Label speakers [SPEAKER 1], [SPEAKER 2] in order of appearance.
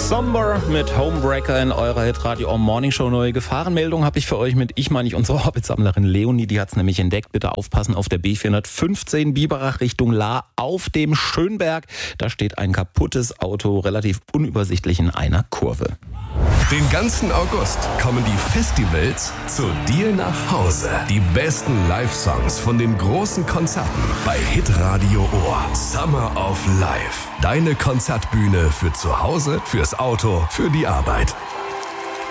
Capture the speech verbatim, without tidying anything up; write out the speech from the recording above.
[SPEAKER 1] Somber mit Homebreaker in eurer Hitradio On Morning Show. Neue Gefahrenmeldung habe ich für euch mit, ich meine nicht unsere Hobbitsammlerin Leonie, die hat es nämlich entdeckt. Bitte aufpassen auf der B vierhundertfünfzehn Biberach Richtung Lahr auf dem Schönberg. Da steht ein kaputtes Auto, relativ unübersichtlich in einer Kurve.
[SPEAKER 2] Den ganzen August kommen die Festivals zu dir nach Hause. Die besten Live-Songs von den großen Konzerten bei Hitradio Ohr. Summer of Life. Deine Konzertbühne für zu Hause, fürs Auto, für die Arbeit.